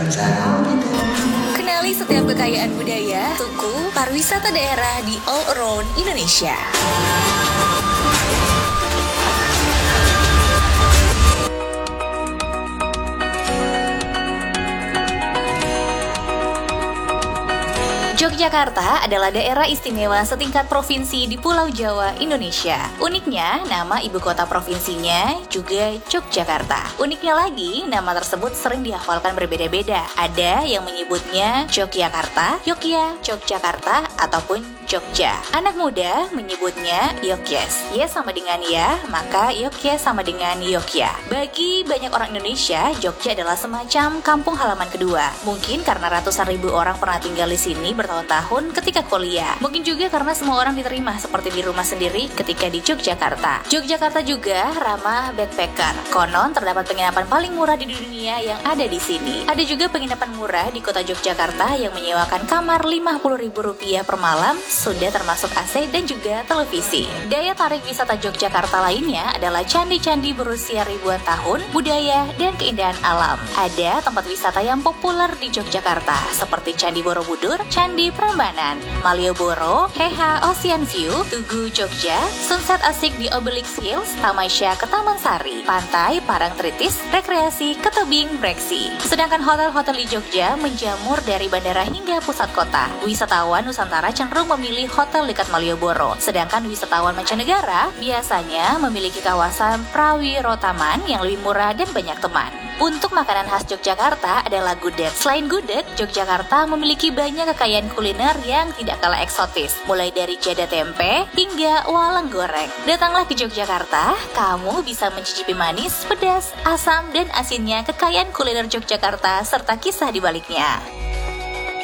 Kenali setiap kekayaan budaya, suku, pariwisata daerah di all around Indonesia. Yogyakarta adalah daerah istimewa setingkat provinsi di Pulau Jawa, Indonesia. Uniknya, nama ibu kota provinsinya juga Yogyakarta. Uniknya lagi, nama tersebut sering dihafalkan berbeda-beda. Ada yang menyebutnya Yogyakarta, Yogyakarta, ataupun Jogja. Anak muda menyebutnya Yogyes. Ya sama dengan ya, maka Yogya sama dengan Yogya. Bagi banyak orang Indonesia, Jogja adalah semacam kampung halaman kedua. Mungkin karena ratusan ribu orang pernah tinggal di sini bertahun-tahun ketika kuliah. Mungkin juga karena semua orang diterima seperti di rumah sendiri ketika di Yogyakarta. Yogyakarta juga ramah backpacker. Konon terdapat penginapan paling murah di dunia yang ada di sini. Ada juga penginapan murah di kota Yogyakarta yang menyewakan kamar Rp50.000 per malam, sudah termasuk AC dan juga televisi. Daya tarik wisata Yogyakarta lainnya adalah candi-candi berusia ribuan tahun, budaya, dan keindahan alam. Ada tempat wisata yang populer di Yogyakarta seperti Candi Borobudur, Candi Prambanan, Malioboro, Heha Ocean View, Tugu Jogja, sunset asik di Obelix Hills, Tamasya ke Taman Sari, Pantai Parangtritis, rekreasi ke Tebing Breksi. Sedangkan hotel-hotel di Jogja menjamur dari bandara hingga pusat kota. Wisatawan Nusantara cenderung memilih hotel dekat Malioboro, sedangkan wisatawan mancanegara biasanya memiliki kawasan Prawirotaman yang lebih murah dan banyak teman. Untuk makanan khas Yogyakarta adalah gudeg. Selain gudeg, Yogyakarta memiliki banyak kekayaan kuliner yang tidak kalah eksotis, mulai dari jada tempe hingga walang goreng. Datanglah ke Yogyakarta, kamu bisa mencicipi manis, pedas, asam, dan asinnya kekayaan kuliner Yogyakarta serta kisah di baliknya.